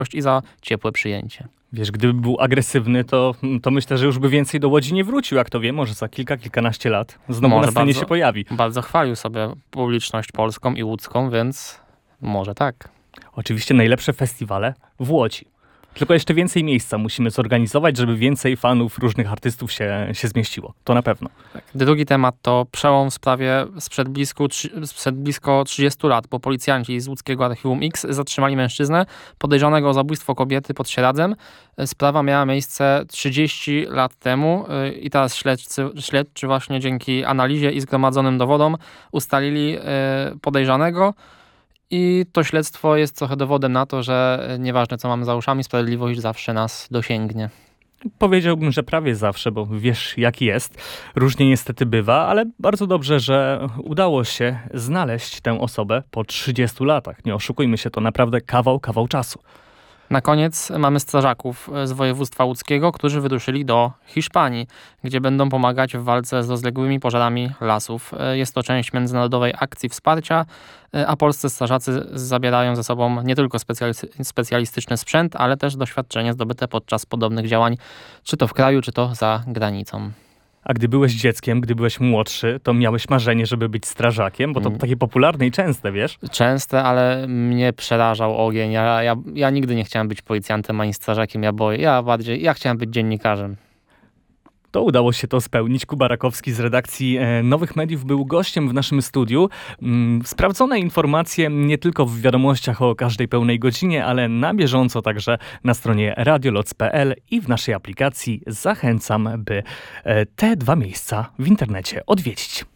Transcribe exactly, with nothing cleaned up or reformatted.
i za ciepłe przyjęcie. Wiesz, gdyby był agresywny, to, to myślę, że już by więcej do Łodzi nie wrócił. Jak to wie, może za kilka, kilkanaście lat znowu Może na scenie bardzo- się pojawi. Bardzo chwalił sobie publiczność polską i łódzką, więc może tak. Oczywiście najlepsze festiwale w Łodzi. Tylko jeszcze więcej miejsca musimy zorganizować, żeby więcej fanów różnych artystów się, się zmieściło. To na pewno. Drugi temat to przełom w sprawie sprzed blisko, sprzed blisko trzydziestu lat, bo policjanci z łódzkiego Archiwum X zatrzymali mężczyznę podejrzanego o zabójstwo kobiety pod Sieradzem. Sprawa miała miejsce trzydzieści lat temu yy, i teraz śledcy, śledczy właśnie dzięki analizie i zgromadzonym dowodom ustalili yy, podejrzanego. I to śledztwo jest trochę dowodem na to, że nieważne co mamy za uszami, sprawiedliwość zawsze nas dosięgnie. Powiedziałbym, że prawie zawsze, bo wiesz jak jest. Różnie niestety bywa, ale bardzo dobrze, że udało się znaleźć tę osobę po trzydziestu latach. Nie oszukujmy się, to naprawdę kawał, kawał czasu. Na koniec mamy strażaków z województwa łódzkiego, którzy wyruszyli do Hiszpanii, gdzie będą pomagać w walce z rozległymi pożarami lasów. Jest to część międzynarodowej akcji wsparcia, a polscy strażacy zabierają ze sobą nie tylko specjalisty- specjalistyczny sprzęt, ale też doświadczenie zdobyte podczas podobnych działań, czy to w kraju, czy to za granicą. A gdy byłeś dzieckiem, gdy byłeś młodszy, to miałeś marzenie, żeby być strażakiem, bo to Mm. takie popularne i częste, wiesz? Częste, ale mnie przerażał ogień. Ja, ja, ja nigdy nie chciałem być policjantem ani strażakiem, ja boję. Ja bardziej, ja chciałem być dziennikarzem. To udało się to spełnić. Kuba Rakowski z redakcji e, Nowych Mediów był gościem w naszym studiu. Mm, sprawdzone informacje nie tylko w wiadomościach o każdej pełnej godzinie, ale na bieżąco także na stronie radioloc kropka p l i w naszej aplikacji. Zachęcam, by e, te dwa miejsca w internecie odwiedzić.